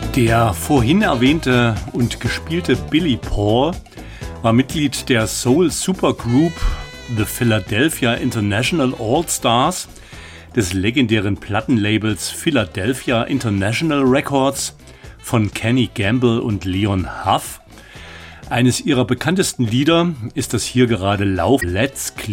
Der vorhin erwähnte und gespielte Billy Paul war Mitglied der Soul-Supergroup The Philadelphia International All-Stars, des legendären Plattenlabels Philadelphia International Records von Kenny Gamble und Leon Huff. Eines ihrer bekanntesten Lieder ist das hier gerade Let's